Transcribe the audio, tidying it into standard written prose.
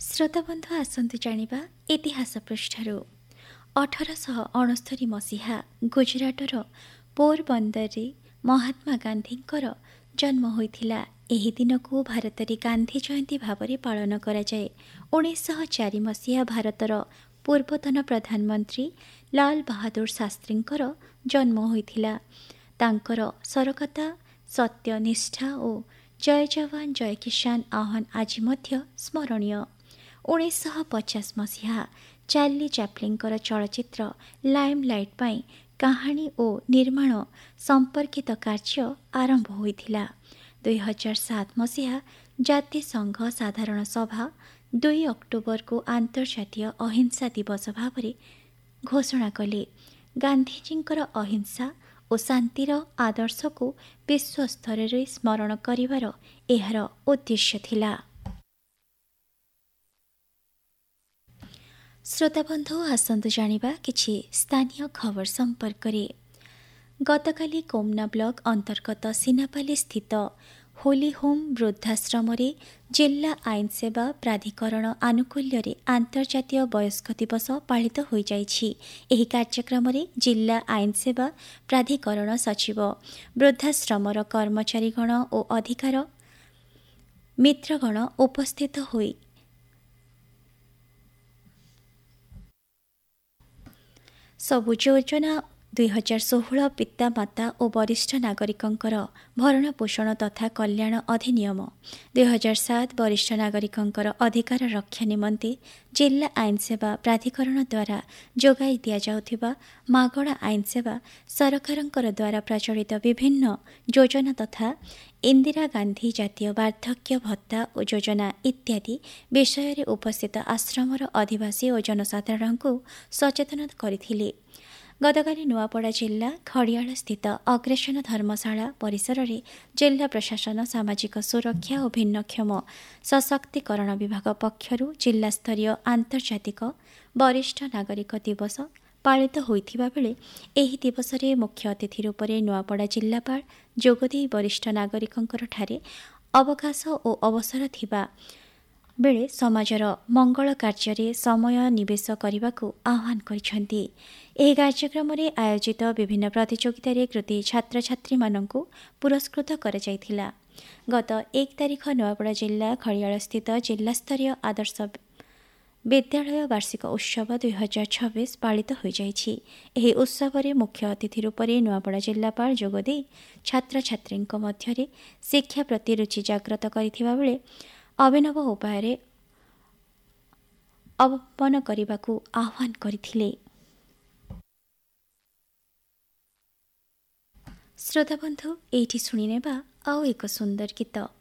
ଶ୍ରୋତାବନ୍ଧୁ ଆସନ୍ତୁ ଜାଣିବା ଇତିହାସ ପୃଷ୍ଠାରୁ। 1869 ମସିହା ଗୁଜରାଟର ପୋରବନ୍ଦରରେ ମହାତ୍ମା ଗାନ୍ଧୀଙ୍କର ଜନ୍ମ ହୋଇଥିଲା। ଏହି ଦିନକୁ ଭାରତରେ ଗାନ୍ଧୀ ଜୟନ୍ତୀ ଭାବରେ ପାଳନ କରାଯାଏ। 1904 ମସିହା ଭାରତର ପୂର୍ବତନ ପ୍ରଧାନମନ୍ତ୍ରୀ ଲାଲ ବାହାଦୁର ଶାସ୍ତ୍ରୀଙ୍କର ଜନ୍ମ ହୋଇଥିଲା। ତାଙ୍କର ସରକତା, ସତ୍ୟ, ନିଷ୍ଠା ଓ ଜୟ ଯବାନ ଜୟ କିଷାନ ଆହ୍ୱାନ ଆଜି ମଧ୍ୟ ସ୍ମରଣୀୟ। 1950 ମସିହା ଚାର୍ଲି ଚାପ୍ଲିଙ୍କର ଚଳଚ୍ଚିତ୍ର ଲାଇମ୍ ଲାଇଟ୍ ପାଇଁ କାହାଣୀ ଓ ନିର୍ମାଣ ସମ୍ପର୍କିତ କାର୍ଯ୍ୟ ଆରମ୍ଭ ହୋଇଥିଲା। 2007 ମସିହା ଜାତିସଂଘ ସାଧାରଣ ସଭା 2 ଅକ୍ଟୋବରକୁ ଆନ୍ତର୍ଜାତୀୟ ଅହିଂସା ଦିବସ ଭାବରେ ଘୋଷଣା କଲେ। ଗାନ୍ଧୀଜୀଙ୍କର ଅହିଂସା ଓ ଶାନ୍ତିର ଆଦର୍ଶକୁ ବିଶ୍ୱସ୍ତରରେ ସ୍ମରଣ କରିବାର ଏହାର ଉଦ୍ଦେଶ୍ୟ ଥିଲା। ଶ୍ରୋତାବନ୍ଧୁ ଆସନ୍ତୁ ଜାଣିବା କିଛି ସ୍ଥାନୀୟ ଖବର ସମ୍ପର୍କରେ। ଗତକାଲି କୋମନା ବ୍ଲକ ଅନ୍ତର୍ଗତ ସିନାପାଲି ସ୍ଥିତ ହୋଲି ହୋମ୍ ବୃଦ୍ଧାଶ୍ରମରେ ଜିଲ୍ଲା ଆଇନ ସେବା ପ୍ରାଧିକରଣ ଆନୁକୂଲ୍ୟରେ ଆନ୍ତର୍ଜାତୀୟ ବୟସ୍କ ଦିବସ ପାଳିତ ହୋଇଯାଇଛି। ଏହି କାର୍ଯ୍ୟକ୍ରମରେ ଜିଲ୍ଲା ଆଇନ ସେବା ପ୍ରାଧିକରଣ ସଚିବ, ବୃଦ୍ଧାଶ୍ରମର କର୍ମଚାରୀଗଣ ଓ ଅଧିକାର ମିତ୍ରଗଣ ଉପସ୍ଥିତ ହୋଇ ସବୁ ଯୋଜନା 2016 ପିତାମାତା ଓ ବରିଷ୍ଠ ନାଗରିକଙ୍କର ଭରଣ ପୋଷଣ ତଥା କଲ୍ୟାଣ ଅଧିନିୟମ 2007 ବରିଷ୍ଠ ନାଗରିକଙ୍କର ଅଧିକାର ରକ୍ଷା ନିମନ୍ତେ ଜିଲ୍ଲା ଆଇନ ସେବା ପ୍ରାଧିକରଣ ଦ୍ୱାରା ଯୋଗାଇ ଦିଆଯାଉଥିବା ମାଗଣା ଆଇନ ସେବା, ସରକାରଙ୍କର ଦ୍ୱାରା ପ୍ରଚଳିତ ବିଭିନ୍ନ ଯୋଜନା ତଥା ଇନ୍ଦିରା ଗାନ୍ଧୀ ଜାତୀୟ ବାର୍ଦ୍ଧକ୍ୟ ଭତ୍ତା ଓ ଯୋଜନା ଇତ୍ୟାଦି ବିଷୟରେ ଉପସ୍ଥିତ ଆଶ୍ରମର ଅଧିବାସୀ ଓ ଜନସାଧାରଣଙ୍କୁ ସଚେତନ କରିଥିଲେ। ଗତକାଲି ନୂଆପଡ଼ା ଜିଲ୍ଲା ଖଡ଼ିଆଳସ୍ଥିତ ଅଗ୍ରସେନ ଧର୍ମଶାଳା ପରିସରରେ ଜିଲ୍ଲା ପ୍ରଶାସନ ସାମାଜିକ ସୁରକ୍ଷା ଓ ଭିନ୍ନକ୍ଷମ ସଶକ୍ତିକରଣ ବିଭାଗ ପକ୍ଷରୁ ଜିଲ୍ଲାସ୍ତରୀୟ ଆନ୍ତର୍ଜାତିକ ବରିଷ୍ଠ ନାଗରିକ ଦିବସ ପାଳିତ ହୋଇଥିବା ବେଳେ ଏହି ଦିବସରେ ମୁଖ୍ୟ ଅତିଥି ରୂପରେ ନୂଆପଡ଼ା ଜିଲ୍ଲାପାଳ ଯୋଗଦେଇ ବରିଷ୍ଠ ନାଗରିକଙ୍କଠାରେ ଅବକାଶ ଓ ଅବସର ଥିବା ବେଳେ ସମାଜର ମଙ୍ଗଳ କାର୍ଯ୍ୟରେ ସମୟ ନିବେଶ କରିବାକୁ ଆହ୍ୱାନ କରିଛନ୍ତି। ଏହି କାର୍ଯ୍ୟକ୍ରମରେ ଆୟୋଜିତ ବିଭିନ୍ନ ପ୍ରତିଯୋଗିତାରେ କୃତି ଛାତ୍ରଛାତ୍ରୀମାନଙ୍କୁ ପୁରସ୍କୃତ କରାଯାଇଥିଲା। ଗତ 1 ତାରିଖ ନୂଆପଡ଼ା ଜିଲ୍ଲା ଖଡ଼ିଆଳସ୍ଥିତ ଜିଲ୍ଲାସ୍ତରୀୟ ଆଦର୍ଶ ବିଦ୍ୟାଳୟ ବାର୍ଷିକ ଉତ୍ସବ 2026 ପାଳିତ ହୋଇଯାଇଛି। ଏହି ଉତ୍ସବରେ ମୁଖ୍ୟ ଅତିଥି ରୂପରେ ନୂଆପଡ଼ା ଜିଲ୍ଲାପାଳ ଯୋଗଦେଇ ଛାତ୍ରଛାତ୍ରୀଙ୍କ ମଧ୍ୟରେ ଶିକ୍ଷା ପ୍ରତି ରୁଚି ଜାଗ୍ରତ କରିଥିବା ବେଳେ ଅଭିନବ ଉପାୟରେ ଅବପନ କରିବାକୁ ଆହ୍ୱାନ କରିଥିଲେ। ଶ୍ରୋତାବନ୍ଧୁ, ଏଇଠି ଶୁଣିନେବା ଆଉ ଏକ ସୁନ୍ଦର ଗୀତ।